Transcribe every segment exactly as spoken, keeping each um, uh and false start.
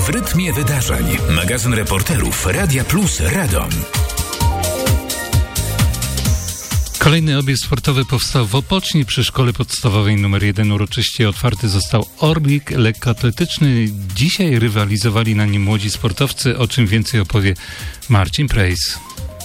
W rytmie wydarzeń. Magazyn reporterów Radia Plus Radom. Kolejny obiekt sportowy powstał w Opoczni. Przy szkole podstawowej numer jeden uroczyście otwarty został Orlik lekkoatletyczny. Dzisiaj rywalizowali na nim młodzi sportowcy, o czym więcej opowie Marcin Prejs.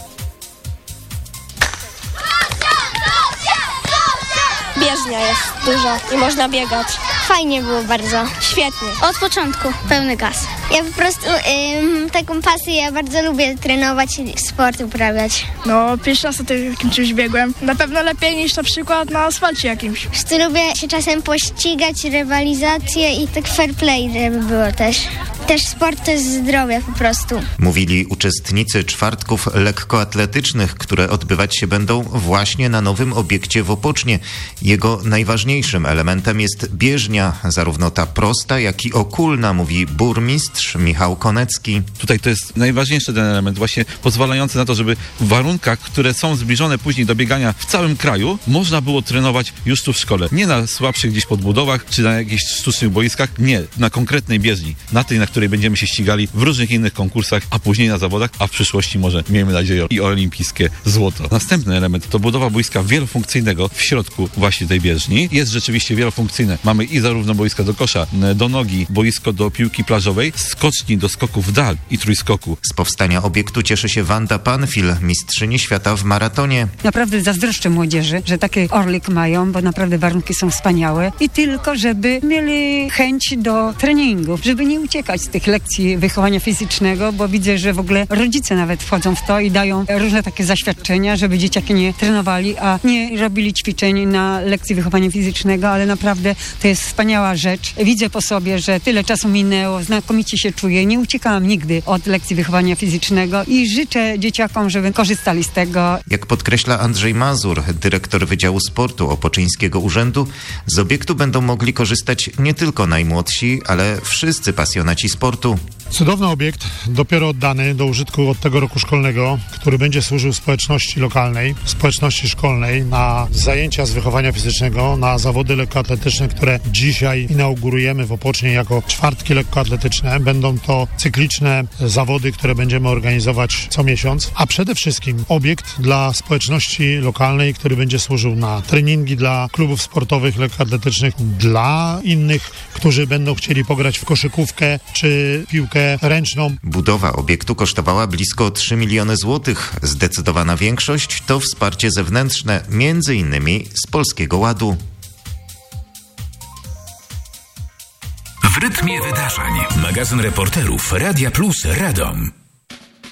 Bieżnia jest duża i można biegać. Fajnie było bardzo. Świetnie. Od początku. Pełny gaz. Ja po prostu ym, taką pasję, ja bardzo lubię trenować i sport uprawiać. No, pierwszy raz na takim czymś biegłem. Na pewno lepiej niż na przykład na asfalcie jakimś. Jeszcze lubię się czasem pościgać, rywalizację i tak fair play, żeby było też. Też sport to jest zdrowie po prostu. Mówili uczestnicy czwartków lekkoatletycznych, które odbywać się będą właśnie na nowym obiekcie w Opocznie. Jego najważniejszym elementem jest bieżnia, zarówno ta prosta, jak i okulna, mówi burmistrz Michał Konecki. Tutaj to jest najważniejszy ten element, właśnie pozwalający na to, żeby w warunkach, które są zbliżone później do biegania w całym kraju, można było trenować już tu w szkole. Nie na słabszych gdzieś podbudowach, czy na jakichś sztucznych boiskach, nie, na konkretnej bieżni, na tej, na której będziemy się ścigali w różnych innych konkursach, a później na zawodach, a w przyszłości może, miejmy nadzieję, i olimpijskie złoto. Następny element to budowa boiska wielofunkcyjnego w środku właśnie tej bieżni. Jest rzeczywiście wielofunkcyjne. Mamy i zarówno boiska do kosza, do nogi, boisko do piłki plażowej, skoczni do skoku w dal i trójskoku. Z powstania obiektu cieszy się Wanda Panfil, mistrzyni świata w maratonie. Naprawdę zazdroszczę młodzieży, że taki Orlik mają, bo naprawdę warunki są wspaniałe i tylko, żeby mieli chęć do treningów, żeby nie uciekać z tych lekcji wychowania fizycznego, bo widzę, że w ogóle rodzice nawet wchodzą w to i dają różne takie zaświadczenia, żeby dzieciaki nie trenowali, a nie robili ćwiczeń na lekcji wychowania fizycznego, ale naprawdę to jest wspaniała rzecz. Widzę po sobie, że tyle czasu minęło, znakomicie się czuję, nie uciekałam nigdy od lekcji wychowania fizycznego i życzę dzieciakom, żeby korzystali z tego. Jak podkreśla Andrzej Mazur, dyrektor Wydziału Sportu Opoczyńskiego Urzędu, z obiektu będą mogli korzystać nie tylko najmłodsi, ale wszyscy pasjonaci sportu. Cudowny obiekt, dopiero oddany do użytku od tego roku szkolnego, który będzie służył społeczności lokalnej, społeczności szkolnej na zajęcia z wychowania fizycznego, na zawody lekkoatletyczne, które dzisiaj inaugurujemy w Opocznie jako czwartki lekkoatletyczne. Będą to cykliczne zawody, które będziemy organizować co miesiąc, a przede wszystkim obiekt dla społeczności lokalnej, który będzie służył na treningi dla klubów sportowych lekkoatletycznych, dla innych, którzy będą chcieli pograć w koszykówkę czy piłkę ręczną. Budowa obiektu kosztowała blisko trzy miliony złotych. Zdecydowana większość to wsparcie zewnętrzne, między innymi z Polskiego Ładu. W rytmie wydarzeń. Magazyn reporterów Radia Plus Radom.